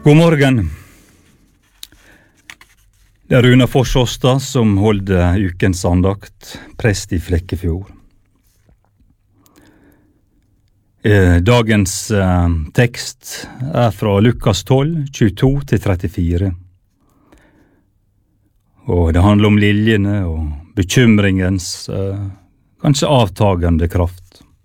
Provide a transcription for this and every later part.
God morgen. Det Runa Forsåstad som holder ukens andakt, prest i Flekkefjord. Dagens tekst fra Lukas 12, 22-34. Og det handler om liljene og bekymringens kanskje avtagende kraft.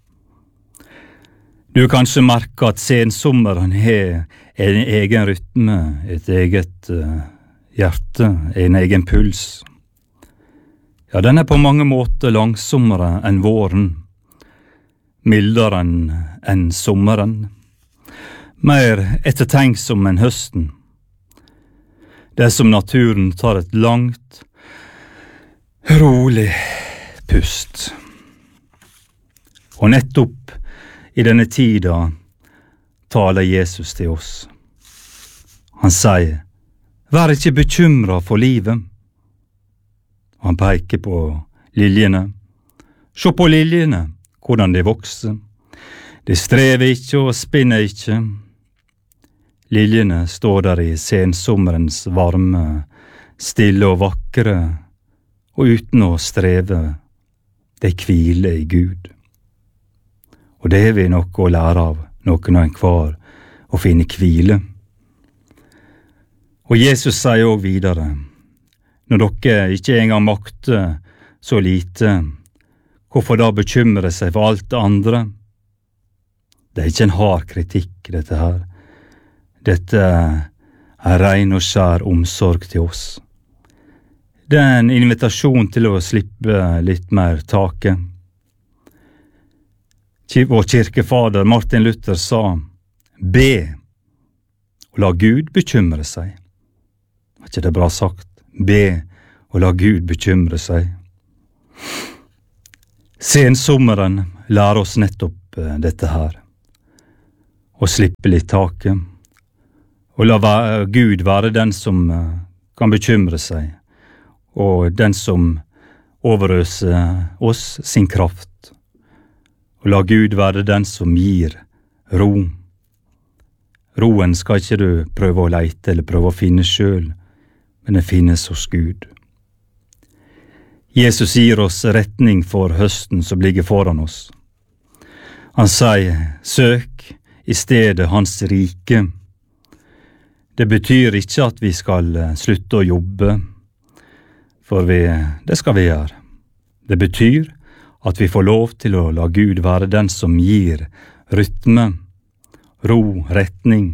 Du kanskje merker at sensommeren har en egen rytme, et eget hjerte, en egen puls. Ja, den på mange måter langsommere enn våren, mildere enn sommeren, mer ettertenksom enn høsten. Det som naturen tar et langt, rolig pust. Og nettopp i denne tida taler Jesus til oss. Han sier, vær ikke bekymret for livet. Han peker på liljene. Se på liljene, hvordan de vokser. De strever ikke og spinner ikke. Liljene står der i sensommerens varme, stille og vakre, og uten å streve. De hviler i Gud. Og det har vi noe å lære av, noen av enhver, å finne hvile. Og Jesus sier også videre, når dere ikke engang makter så lite, hvorfor da bekymre seg for alt det andre? Det ikke en hard kritikk, dette her. Dette ren og skjær omsorg til oss. Det en invitasjon til å slippe litt mer taket. Vår kirkefader Martin Luther sa, be og la Gud bekymre seg. Var ikke det bra sagt? Be og la Gud bekymre seg. Sensommeren lærer oss nettopp dette her. Å slippe litt taket. Og la Gud være den som kan bekymre seg. Og den som overøser oss sin kraft. Og la Gud være den som gir ro. Roen skal ikke du prøve å leite eller prøve å finne selv, men det finnes hos Gud. Jesus gir oss retning for høsten som ligger foran oss. Han sier, søk i stedet hans rike. Det betyr ikke at vi skal slutte å jobbe, for det skal vi gjøre. Det betyr at vi får lov til å la Gud være den som gir rytme, ro, retning.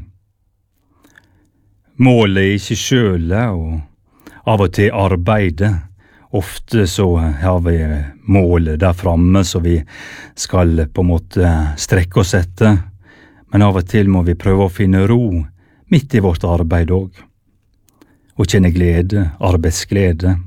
Målet er ikke selv, og av og til arbeide. Ofte så har vi målet der framme, så vi skal på en måte strekke oss etter. Men av og til må vi prøve å finne ro midt i vårt arbeid også. Og kjenne glede, arbeidsglede.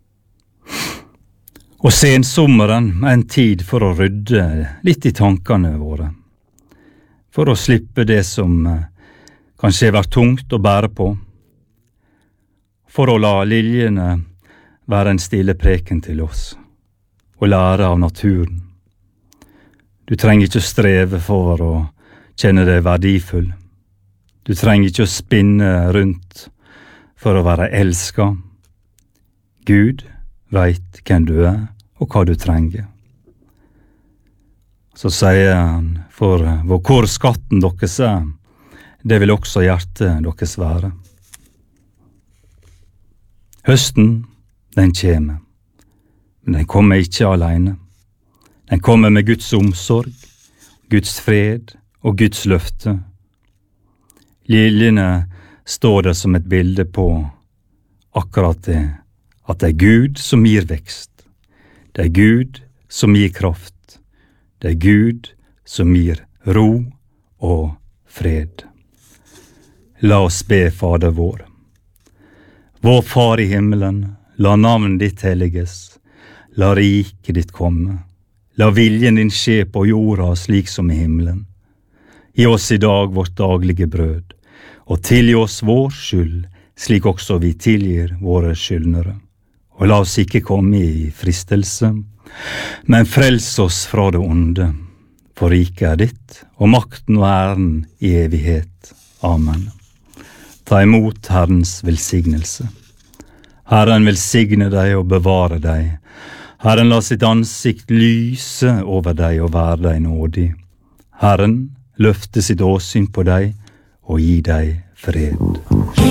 Og sensommeren en tid for å rydde litt i tankene våre. For å slippe det som kanskje har vært tungt å bære på. For å la liljene være en stille preken til oss. Og lære av naturen. Du trenger ikke å streve for å kjenne deg verdifull. Du trenger ikke å spinne rundt for å være elsket. Gud vet hvem du er, og hva du trenger. Så sier han, for hvor skatten deres er, det vil også hjertet deres være. Høsten, den kommer, men den kommer ikke alene. Den kommer med Guds omsorg, Guds fred og Guds løfte. Liljene står der som et bilde på akkurat det, at det er Gud som gir vekst. Det er Gud som gir kraft. Det er Gud som gir ro og fred. La oss be, Fader vår. Vår Far i himmelen, la navnet ditt helliges. La riket ditt komme. La viljen din skje på jorda slik som i himmelen. Gi oss i dag vårt daglige brød, og tilgi oss vår skyld, slik også vi tilgir våre skyldnere. Og la oss ikke komme i fristelse, men frels oss fra det onde, for riket er ditt, og makten og æren i evighet. Amen. Ta imot Herrens velsignelse. Herren velsigne deg og bevare deg. Herren la sitt ansikt lyse over deg og være deg nådig. Herren løfte sitt åsyn på deg og gi deg fred.